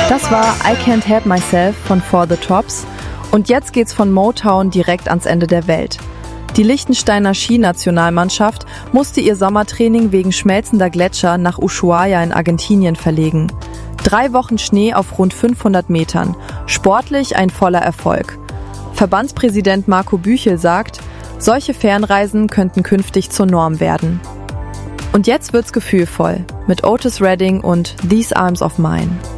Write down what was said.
Das war I Can't Help Myself von For the Tops. Und jetzt geht's von Motown direkt ans Ende der Welt. Die Liechtensteiner Skinationalmannschaft musste ihr Sommertraining wegen schmelzender Gletscher nach Ushuaia in Argentinien verlegen. 3 Wochen Schnee auf rund 500 Metern. Sportlich ein voller Erfolg. Verbandspräsident Marco Büchel sagt, solche Fernreisen könnten künftig zur Norm werden. Und jetzt wird's gefühlvoll mit Otis Redding und These Arms of Mine.